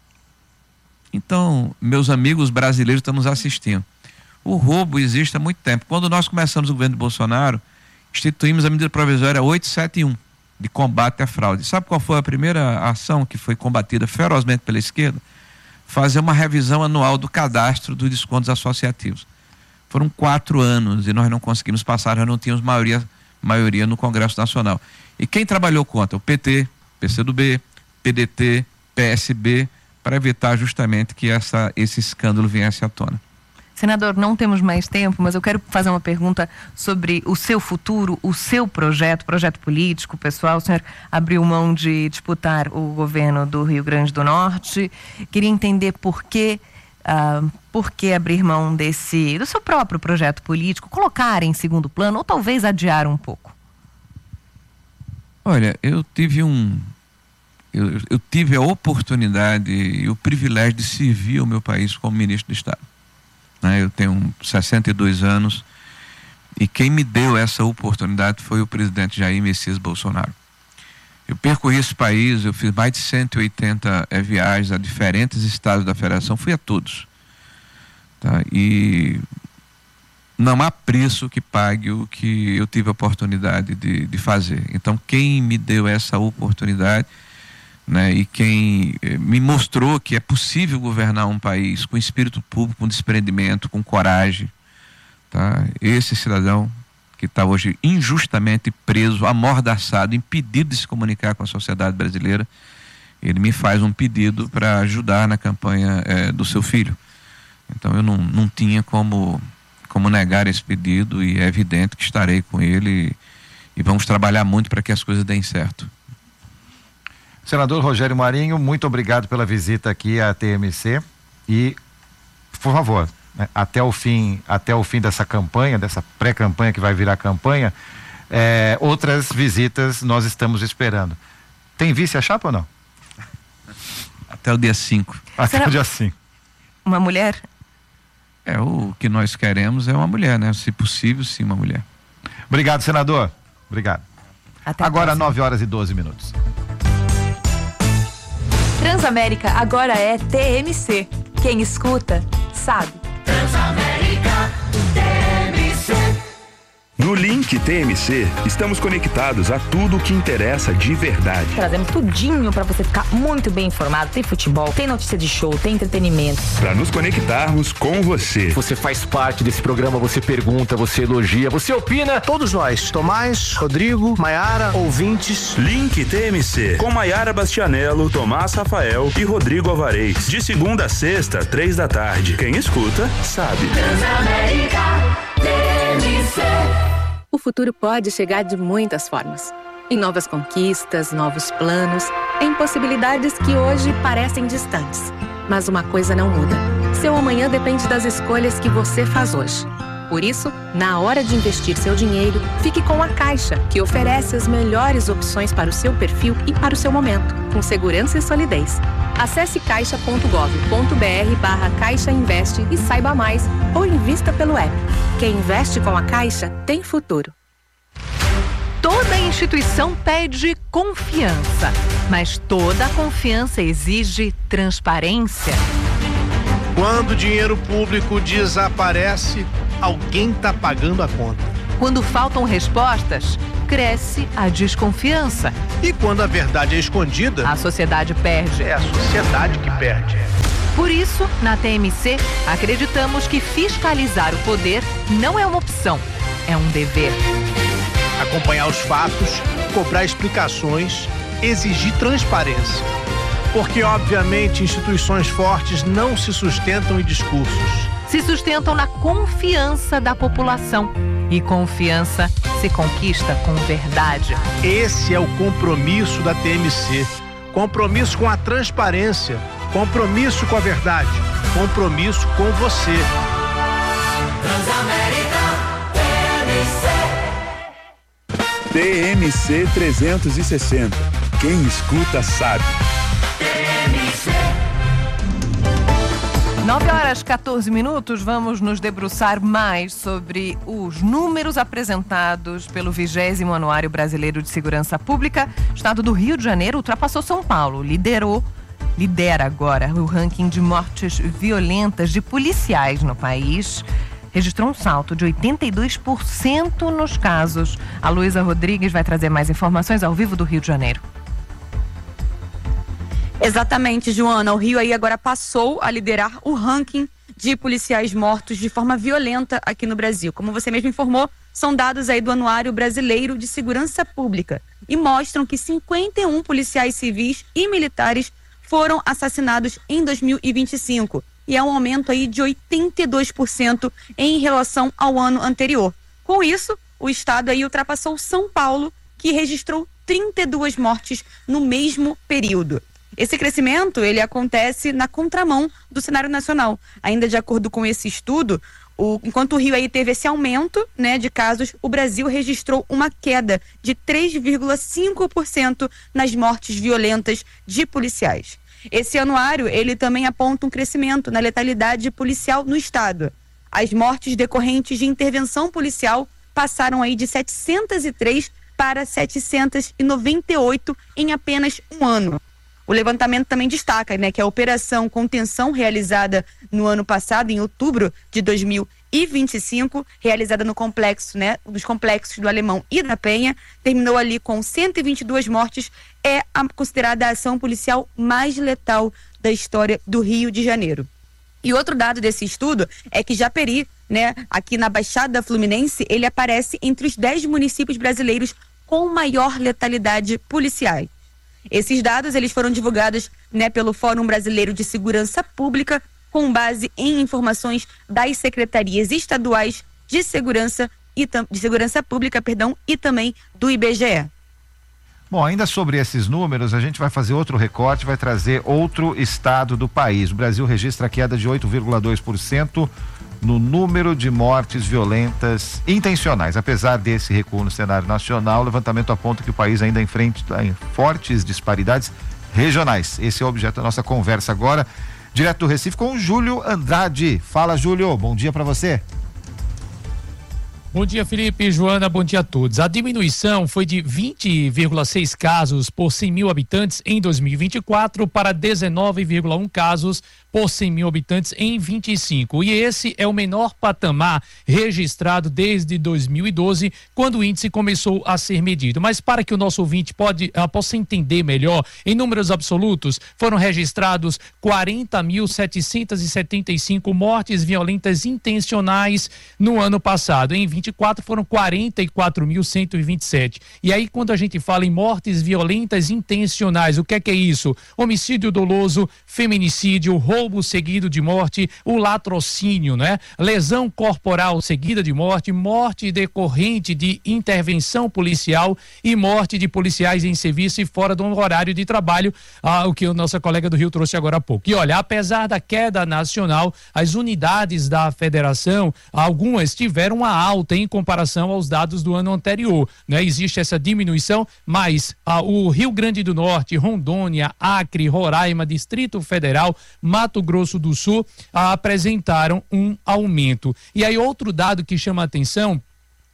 Então, meus amigos brasileiros estão nos assistindo. O roubo existe há muito tempo. Quando nós começamos o governo de Bolsonaro, instituímos a medida provisória oitocentos e setenta e um, de combate à fraude. Sabe qual foi a primeira ação que foi combatida ferozmente pela esquerda? Fazer uma revisão anual do cadastro dos descontos associativos. Foram quatro anos e nós não conseguimos passar, nós não tínhamos maioria, maioria no Congresso Nacional. E quem trabalhou contra? O P T, P C do B, P D T, P S B, para evitar justamente que essa, esse escândalo viesse à tona. Senador, não temos mais tempo, mas eu quero fazer uma pergunta sobre o seu futuro, o seu projeto, projeto político, pessoal. O senhor abriu mão de disputar o governo do Rio Grande do Norte. Queria entender por que, uh, por que abrir mão desse, do seu próprio projeto político, colocar em segundo plano ou talvez adiar um pouco. Olha, eu tive um... Eu, eu tive a oportunidade e o privilégio de servir o meu país como ministro de Estado. Né? Eu tenho sessenta e dois anos e quem me deu essa oportunidade foi o presidente Jair Messias Bolsonaro. Eu percorri esse país, eu fiz mais de cento e oitenta é, viagens a diferentes estados da federação, fui a todos. Tá? E não há preço que pague o que eu tive a oportunidade de, de fazer. Então, quem me deu essa oportunidade, né, e quem eh, me mostrou que é possível governar um país com espírito público, com desprendimento, com coragem, tá? Esse cidadão que está hoje injustamente preso, amordaçado, impedido de se comunicar com a sociedade brasileira, ele me faz um pedido para ajudar na campanha eh, do seu filho. Então eu não, não tinha como, como negar esse pedido e é evidente que estarei com ele e, e vamos trabalhar muito para que as coisas deem certo. Senador Rogério Marinho, muito obrigado pela visita aqui à T M C e, por favor, né, até o fim, até o fim dessa campanha, dessa pré-campanha que vai virar campanha, é, outras visitas nós estamos esperando. Tem vice a chapa ou não? Até o dia cinco. Até Será... o dia cinco. Uma mulher? É, o que nós queremos é uma mulher, né? Se possível, sim, uma mulher. Obrigado, senador. Obrigado. Até agora nove horas e doze minutos. Transamérica agora é T M C. Quem escuta, sabe. Transamérica T M C. No Link T M C, estamos conectados a tudo o que interessa de verdade. Trazemos tudinho para você ficar muito bem informado. Tem futebol, tem notícia de show, tem entretenimento. Para nos conectarmos com você. Você faz parte desse programa, você pergunta, você elogia, você opina. Todos nós, Tomás, Rodrigo, Maiara, ouvintes. Link T M C, com Maiara Bastianello, Tomás Rafael e Rodrigo Alvarez. De segunda a sexta, três da tarde. Quem escuta, sabe. Transamérica T M C. O futuro pode chegar de muitas formas. Em novas conquistas, novos planos, em possibilidades que hoje parecem distantes. Mas uma coisa não muda. Seu amanhã depende das escolhas que você faz hoje. Por isso, na hora de investir seu dinheiro, fique com a Caixa, que oferece as melhores opções para o seu perfil e para o seu momento, com segurança e solidez. Acesse caixa ponto gov ponto br barra Caixa Investe e saiba mais, ou invista pelo app. Quem investe com a Caixa tem futuro. Toda instituição pede confiança, mas toda confiança exige transparência. Quando o dinheiro público desaparece, alguém está pagando a conta. Quando faltam respostas, cresce a desconfiança. E quando a verdade é escondida, a sociedade perde. É a sociedade que perde. Por isso, na T M C, acreditamos que fiscalizar o poder não é uma opção, é um dever. Acompanhar os fatos, cobrar explicações, exigir transparência. Porque, obviamente, instituições fortes não se sustentam em discursos. Se sustentam na confiança da população. E confiança se conquista com verdade. Esse é o compromisso da T M C. Compromisso com a transparência. Compromisso com a verdade. Compromisso com você. Transamérica T M C. T M C trezentos e sessenta. Quem escuta sabe. nove horas e quatorze minutos, vamos nos debruçar mais sobre os números apresentados pelo vigésimo Anuário Brasileiro de Segurança Pública. O estado do Rio de Janeiro ultrapassou São Paulo, liderou, lidera agora o ranking de mortes violentas de policiais no país. Registrou um salto de oitenta e dois por cento nos casos. A Luísa Rodrigues vai trazer mais informações ao vivo do Rio de Janeiro. Exatamente, Joana. O Rio aí agora passou a liderar o ranking de policiais mortos de forma violenta aqui no Brasil. Como você mesmo informou, são dados aí do Anuário Brasileiro de Segurança Pública e mostram que cinquenta e um policiais civis e militares foram assassinados em dois mil e vinte e cinco. E é um aumento aí de oitenta e dois por cento em relação ao ano anterior. Com isso, o estado aí ultrapassou São Paulo, que registrou trinta e duas mortes no mesmo período. Esse crescimento, ele acontece na contramão do cenário nacional. Ainda de acordo com esse estudo, o, enquanto o Rio aí teve esse aumento, né, de casos, o Brasil registrou uma queda de três vírgula cinco por cento nas mortes violentas de policiais. Esse anuário, ele também aponta um crescimento na letalidade policial no estado. As mortes decorrentes de intervenção policial passaram aí de setecentos e três para setecentos e noventa e oito em apenas um ano. O levantamento também destaca, né, que a operação contenção realizada no ano passado, em outubro de dois mil e vinte e cinco, realizada no complexo, né, nos complexos do Alemão e da Penha, terminou ali com cento e vinte e duas mortes, é a, considerada a ação policial mais letal da história do Rio de Janeiro. E outro dado desse estudo é que Japeri, né, aqui na Baixada Fluminense, ele aparece entre os dez municípios brasileiros com maior letalidade policial. Esses dados, eles foram divulgados, né, pelo Fórum Brasileiro de Segurança Pública, com base em informações das secretarias estaduais de segurança e de segurança pública, perdão, e também do I B G E. Bom, ainda sobre esses números, a gente vai fazer outro recorte, vai trazer outro estado do país. O Brasil registra queda de oito vírgula dois por cento no número de mortes violentas intencionais. Apesar desse recuo no cenário nacional, o levantamento aponta que o país ainda enfrenta em fortes disparidades regionais. Esse é o objeto da nossa conversa agora, direto do Recife, com o Júlio Andrade. Fala, Júlio, bom dia para você. Bom dia, Felipe, Joana, bom dia a todos. A diminuição foi de vinte vírgula seis casos por cem mil habitantes em dois mil e vinte e quatro para dezenove vírgula um casos por cem mil habitantes em vinte e cinco. E esse é o menor patamar registrado desde dois mil e doze, quando o índice começou a ser medido. Mas para que o nosso ouvinte pode, uh, possa entender melhor, em números absolutos, foram registrados quarenta mil setecentos e setenta e cinco mortes violentas intencionais no ano passado. Em vinte e quatro foram quarenta e quatro mil cento e vinte e sete. E aí, quando a gente fala em mortes violentas intencionais, o que é que é isso? Homicídio doloso, feminicídio, roubo seguido de morte, o latrocínio, né? Lesão corporal seguida de morte, morte decorrente de intervenção policial e morte de policiais em serviço e fora do horário de trabalho, ah, o que o nosso colega do Rio trouxe agora há pouco. E olha, apesar da queda nacional, as unidades da federação, algumas tiveram uma alta em comparação aos dados do ano anterior, né? Existe essa diminuição, mas ah, o Rio Grande do Norte, Rondônia, Acre, Roraima, Distrito Federal, Mato Grosso do Sul ah, apresentaram um aumento. E aí outro dado que chama a atenção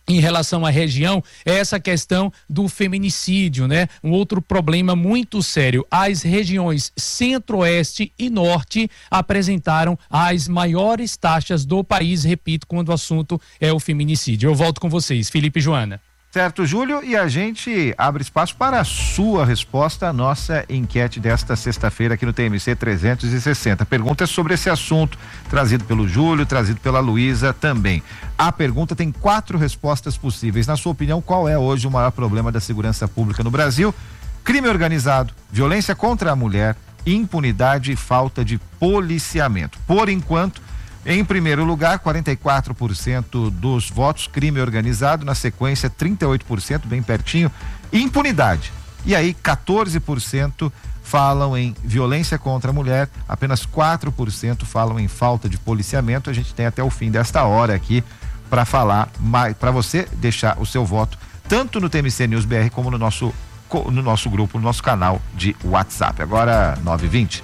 em relação à região é essa questão do feminicídio, né? Um outro problema muito sério. As regiões centro-oeste e norte apresentaram as maiores taxas do país, repito, quando o assunto é o feminicídio. Eu volto com vocês, Felipe e Joana. Certo, Júlio, e a gente abre espaço para a sua resposta à nossa enquete desta sexta-feira aqui no T M C trezentos e sessenta. A pergunta é sobre esse assunto, trazido pelo Júlio, trazido pela Luísa também. A pergunta tem quatro respostas possíveis. Na sua opinião, qual é hoje o maior problema da segurança pública no Brasil? Crime organizado, violência contra a mulher, impunidade e falta de policiamento. Por enquanto, em primeiro lugar, quarenta e quatro por cento dos votos, crime organizado, na sequência trinta e oito por cento, bem pertinho, impunidade. E aí quatorze por cento falam em violência contra a mulher, apenas quatro por cento falam em falta de policiamento. A gente tem até o fim desta hora aqui para falar, para você deixar o seu voto, tanto no T M C News B R como no nosso, no nosso grupo, no nosso canal de WhatsApp. Agora, nove e vinte.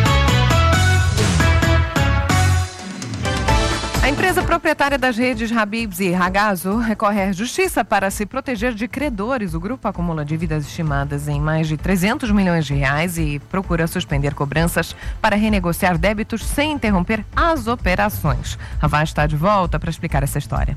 A empresa proprietária das redes Habib's e Ragazzo recorre à justiça para se proteger de credores. O grupo acumula dívidas estimadas em mais de trezentos milhões de reais e procura suspender cobranças para renegociar débitos sem interromper as operações. A Vaz está de volta para explicar essa história.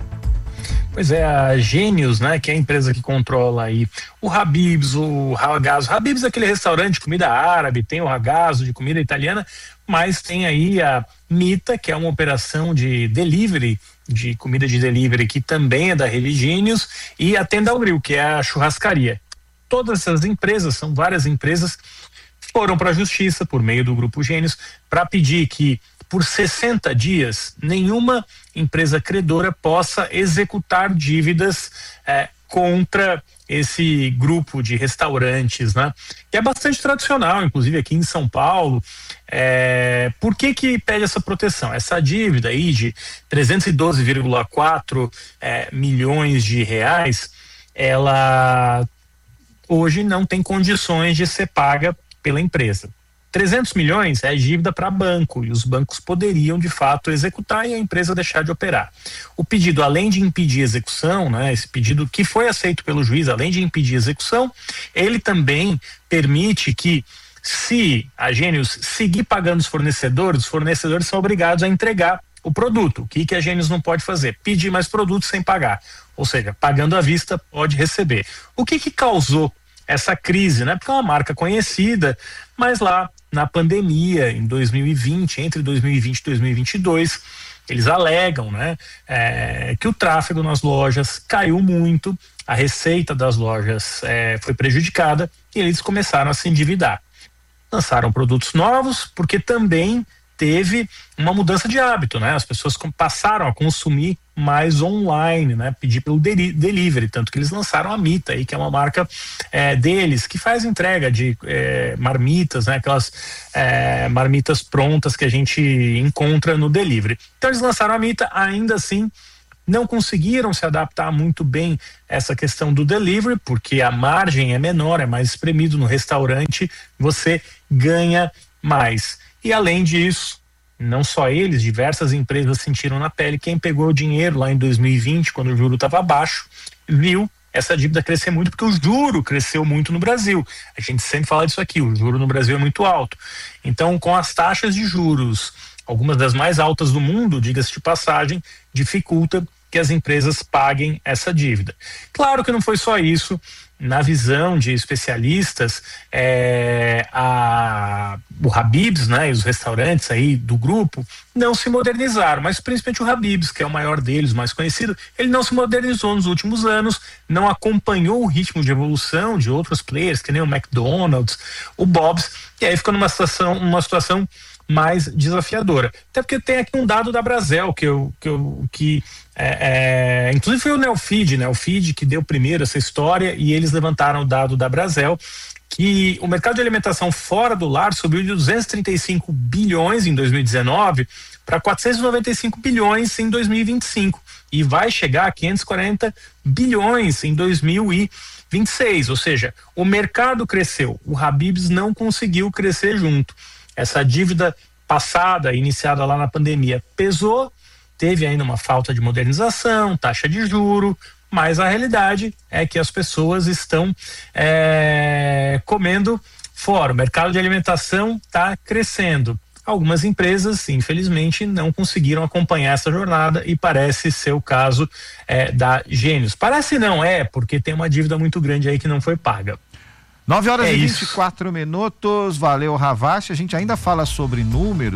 Pois é, a Gênios, né, que é a empresa que controla aí o Habib's, o Ragazzo. Habib's é aquele restaurante de comida árabe, tem o Ragazzo de comida italiana, mas tem aí a Mita, que é uma operação de delivery, de comida de delivery, que também é da rede Gênios, e a Tenda ao Grill, que é a churrascaria. Todas essas empresas, são várias empresas, foram para a justiça por meio do Grupo Gênios para pedir que por sessenta dias nenhuma empresa credora possa executar dívidas é, contra esse grupo de restaurantes, né? Que é bastante tradicional, inclusive aqui em São Paulo. É, por que que pede essa proteção? Essa dívida aí de trezentos e doze vírgula quatro é, milhões de reais, ela hoje não tem condições de ser paga pela empresa. trezentos milhões é dívida para banco e os bancos poderiam de fato executar e a empresa deixar de operar. O pedido, além de impedir a execução, né, esse pedido que foi aceito pelo juiz, além de impedir a execução, ele também permite que, se a Gênios seguir pagando os fornecedores, os fornecedores são obrigados a entregar o produto. O que que a Gênios não pode fazer? Pedir mais produtos sem pagar. Ou seja, pagando à vista, pode receber. O que que causou essa crise, né? Porque é uma marca conhecida, mas lá na pandemia, em dois mil e vinte, entre dois mil e vinte e dois mil e vinte e dois, eles alegam, né, é, que o tráfego nas lojas caiu muito, a receita das lojas é, foi prejudicada e eles começaram a se endividar. Lançaram produtos novos, porque também teve uma mudança de hábito, né? As pessoas passaram a consumir mais online, né? Pedir pelo deli- delivery, tanto que eles lançaram a Mita aí, que é uma marca é, deles, que faz entrega de é, marmitas, né? Aquelas é, marmitas prontas que a gente encontra no delivery. Então eles lançaram a Mita, ainda assim não conseguiram se adaptar muito bem a essa questão do delivery, porque a margem é menor, é mais espremido no restaurante, você ganha mais. E além disso, não só eles, diversas empresas sentiram na pele. Quem pegou o dinheiro lá em dois mil e vinte, quando o juro estava baixo, viu essa dívida crescer muito, porque o juro cresceu muito no Brasil. A gente sempre fala disso aqui, o juro no Brasil é muito alto. Então, com as taxas de juros, algumas das mais altas do mundo, diga-se de passagem, dificulta que as empresas paguem essa dívida. Claro que não foi só isso. Na visão de especialistas, é, a, o Habib's, né, e os restaurantes aí do grupo não se modernizaram, mas principalmente o Habib's, que é o maior deles, o mais conhecido, ele não se modernizou nos últimos anos, não acompanhou o ritmo de evolução de outros players, que nem o McDonald's, o Bob's, e aí ficou numa situação, uma situação mais desafiadora. Até porque tem aqui um dado da Brasel, que eu, que, eu, que é, é, inclusive foi o Neofeed, né, o Feed que deu primeiro essa história, e eles levantaram o dado da Brasel, que o mercado de alimentação fora do lar subiu de duzentos e trinta e cinco bilhões em dois mil e dezenove para quatrocentos e noventa e cinco bilhões em dois mil e vinte e cinco, e vai chegar a quinhentos e quarenta bilhões em dois mil e vinte e seis, ou seja, o mercado cresceu, o Habib's não conseguiu crescer junto. Essa dívida passada, iniciada lá na pandemia, pesou, teve ainda uma falta de modernização, taxa de juro, mas a realidade é que as pessoas estão é, comendo fora. O mercado de alimentação está crescendo. Algumas empresas, infelizmente, não conseguiram acompanhar essa jornada e parece ser o caso é, da Gênios. Parece não, é, porque tem uma dívida muito grande aí que não foi paga. nove horas É e isso. vinte e quatro minutos, valeu, Ravache. A gente ainda fala sobre números.